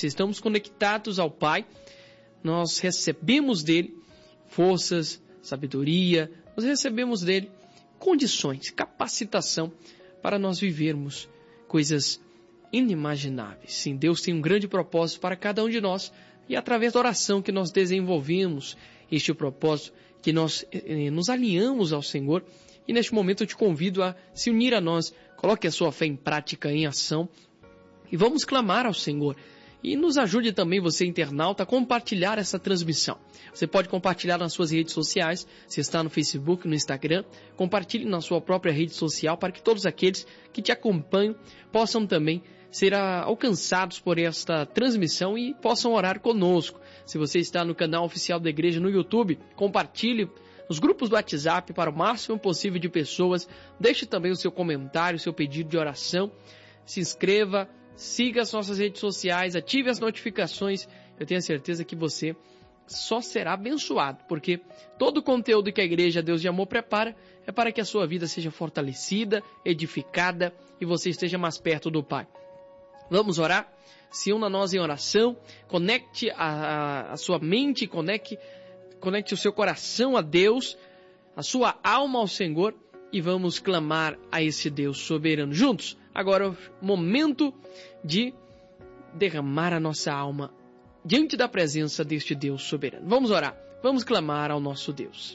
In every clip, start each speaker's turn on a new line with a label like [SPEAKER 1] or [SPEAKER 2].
[SPEAKER 1] Se estamos conectados ao Pai, nós recebemos dele forças, sabedoria, nós recebemos dele condições, capacitação para nós vivermos coisas inimagináveis. Sim, Deus tem um grande propósito para cada um de nós e através da oração que nós desenvolvemos este propósito, que nós nos alinhamos ao Senhor. E neste momento eu te convido a se unir a nós, coloque a sua fé em prática, em ação e vamos clamar ao Senhor. E nos ajude também, você internauta, a compartilhar essa transmissão. Você pode compartilhar nas suas redes sociais, se está no Facebook, no Instagram, compartilhe na sua própria rede social para que todos aqueles que te acompanham possam também ser alcançados por esta transmissão e possam orar conosco. Se você está no canal oficial da igreja no YouTube, compartilhe nos grupos do WhatsApp para o máximo possível de pessoas. Deixe também o seu comentário, o seu pedido de oração. Se inscreva, siga as nossas redes sociais, ative as notificações. Eu tenho certeza que você só será abençoado, porque todo o conteúdo que a Igreja Deus de Amor prepara é para que a sua vida seja fortalecida, edificada e você esteja mais perto do Pai. Vamos orar? Se una a nós em oração, conecte a sua mente, conecte o seu coração a Deus, a sua alma ao Senhor e vamos clamar a esse Deus soberano juntos. Agora é o momento de derramar a nossa alma diante da presença deste Deus soberano. Vamos orar, vamos clamar ao nosso Deus.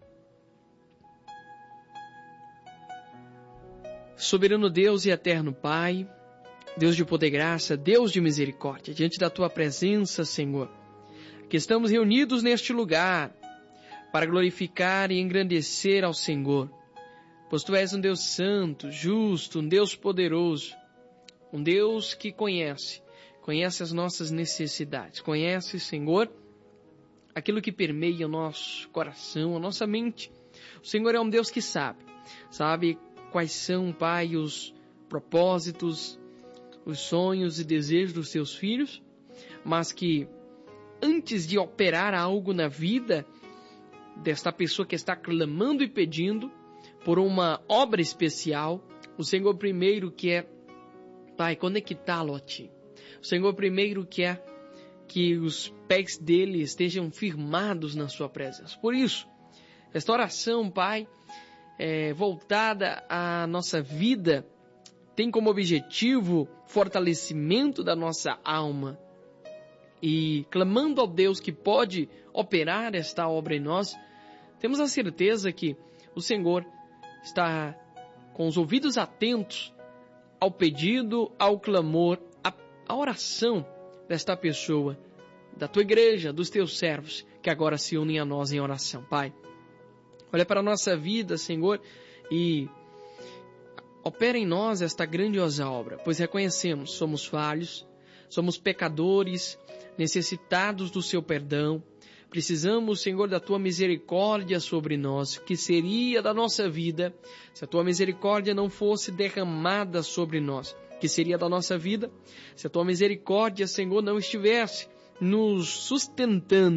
[SPEAKER 1] Soberano Deus e eterno Pai, Deus de poder e graça, Deus de misericórdia, diante da Tua presença, Senhor, que estamos reunidos neste lugar para glorificar e engrandecer ao Senhor, pois Tu és um Deus santo, justo, um Deus poderoso, um Deus que conhece as nossas necessidades, conhece, Senhor, aquilo que permeia o nosso coração, a nossa mente. O Senhor é um Deus que sabe quais são, Pai, os propósitos, os sonhos e desejos dos Teus filhos, mas que antes de operar algo na vida desta pessoa que está clamando e pedindo por uma obra especial, o Senhor primeiro quer, Pai, conectá-lo a Ti. O Senhor primeiro quer que os pés dele estejam firmados na Sua presença. Por isso, esta oração, Pai, voltada à nossa vida, tem como objetivo fortalecimento da nossa alma. E clamando ao Deus que pode operar esta obra em nós, temos a certeza que o Senhor está com os ouvidos atentos ao pedido, ao clamor, à oração desta pessoa, da Tua igreja, dos Teus servos, que agora se unem a nós em oração. Pai, olha para a nossa vida, Senhor, e opera em nós esta grandiosa obra, pois reconhecemos, somos falhos, somos pecadores, necessitados do Seu perdão. Precisamos, Senhor, da Tua misericórdia sobre nós. Que seria da nossa vida se a Tua misericórdia não fosse derramada sobre nós? Que seria da nossa vida se a Tua misericórdia, Senhor, não estivesse nos sustentando?